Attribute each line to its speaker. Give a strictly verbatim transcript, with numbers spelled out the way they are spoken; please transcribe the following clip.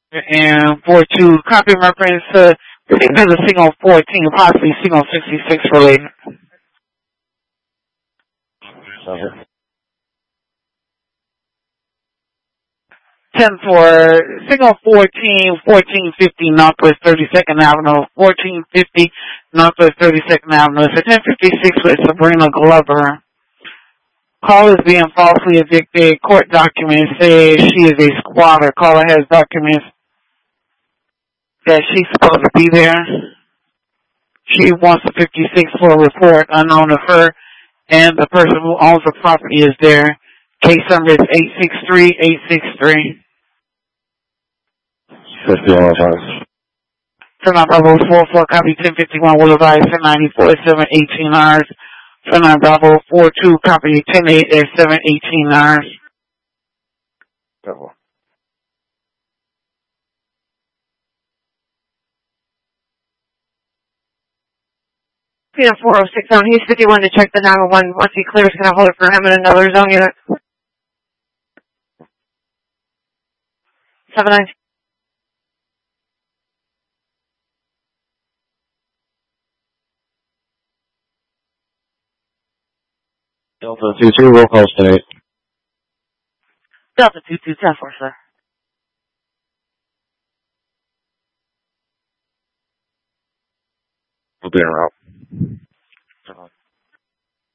Speaker 1: and four two, copy reference to the signal fourteen, possibly signal sixty-six related.
Speaker 2: Okay.
Speaker 1: ten for signal fourteen, fourteen fifty Northwest thirty-second Avenue, fourteen fifty Northwest thirty-second Avenue. It's a ten fifty-six with Sabrina Glover. Call is being falsely evicted. Court documents say she is a squatter. Caller has documents that she's supposed to be there. She wants a fifty-six for a report unknown of her, and the person who owns the property is there. Case number is eight six three eight six three.
Speaker 2: fifty-one times.
Speaker 1: Turn on Bravo four four, copy ten fifty-one, will advise ten ninety-four at seven eighteen hours. Turn on Bravo four two, copy ten eight at seven eighteen hours.
Speaker 2: Double.
Speaker 3: Yeah, four oh six zone. He's fifty-one to check the nine one one. Once he clears, can I hold it for him in another zone unit? seven nine.
Speaker 2: Delta two two, roll call state.
Speaker 3: Delta two two, ten four, sir.
Speaker 2: We'll be en route.